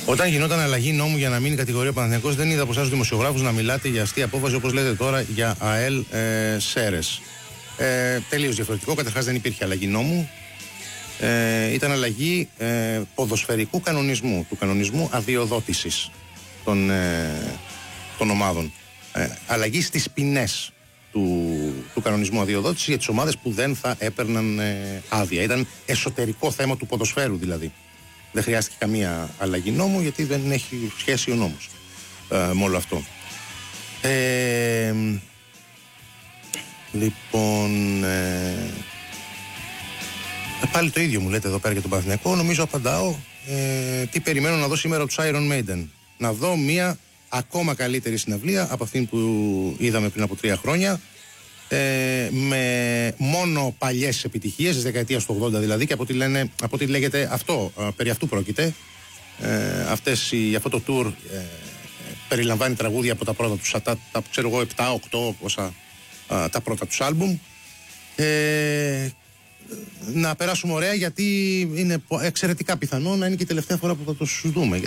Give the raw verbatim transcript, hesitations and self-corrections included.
Όταν γινόταν αλλαγή νόμου για να μείνει κατηγορία ο Παναθηναϊκός, δεν είδα από εσάς τους δημοσιογράφους να μιλάτε για αστεία απόφαση όπως λέτε τώρα για ΑΕΛ ε, Σέρες. Ε, τελείως διαφορετικό. Καταρχάς δεν υπήρχε αλλαγή νόμου. Ε, ήταν αλλαγή ε, ποδοσφαιρικού κανονισμού, του κανονισμού αδειοδότησης των, ε, των ομάδων. Ε, αλλαγή στις ποινές του, του κανονισμού αδειοδότησης για τις ομάδες που δεν θα έπαιρναν ε, άδεια. Ήταν εσωτερικό θέμα του ποδοσφαίρου δηλαδή. Δεν χρειάστηκε καμία αλλαγή νόμου γιατί δεν έχει σχέση ο νόμος ε, με όλο αυτό. Ε, λοιπόν, ε, πάλι το ίδιο μου λέτε εδώ πέρα για τον Παναθηναϊκό. Νομίζω απαντάω ε, τι περιμένω να δω σήμερα τους Iron Maiden. Να δω μια ακόμα καλύτερη συναυλία από αυτήν που είδαμε πριν από τρία χρόνια. Ε, με μόνο παλιές επιτυχίες της δεκαετίας του ογδόντα δηλαδή, και από ό,τι, λένε, από ό,τι λέγεται αυτό, ε, περί αυτού πρόκειται. Ε, αυτές, η, αυτό το tour ε, περιλαμβάνει τραγούδια από τα πρώτα τους, τα, τα ξέρω εγώ επτά οκτώ πόσα, ε, τα πρώτα τους άλμπουμ. Ε, να περάσουμε ωραία, γιατί είναι εξαιρετικά πιθανό να είναι και η τελευταία φορά που θα τους δούμε.